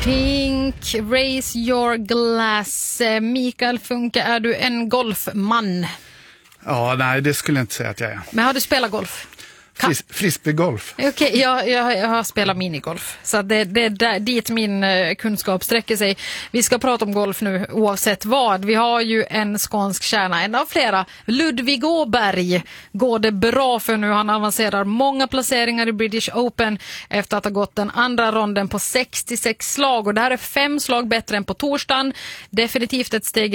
Pink, Raise Your Glass. Mikael Funke, är du en golfman? Ja, nej, det skulle jag inte säga att jag är. Men har du spelat golf? Frisbeegolf. Okej, jag har spelat minigolf. Så det är där, dit min kunskap sträcker sig. Vi ska prata om golf nu oavsett vad. Vi har ju en skånsk kärna, en av flera. Ludvig Åberg går det bra för nu. Han avancerar många placeringar i British Open efter att ha gått den andra ronden på 66 slag. Och det här är 5 slag bättre än på torsdagen. Definitivt ett steg